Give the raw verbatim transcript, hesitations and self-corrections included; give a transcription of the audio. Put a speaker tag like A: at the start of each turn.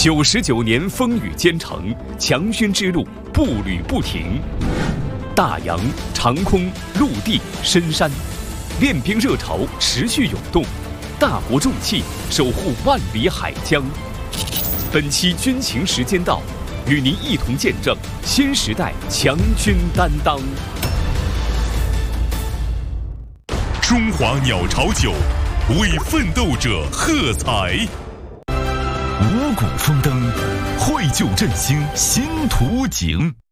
A: 九十九年风雨兼程，强勋之路步履不停。大洋、长空、陆地、深山，练兵热潮持续涌动，大国重器守护万里海疆。本期军情时间到，与您一同见证新时代强军担当。
B: 中华鸟巢酒，为奋斗者喝彩。
C: 五谷丰登，绘就振兴新图景。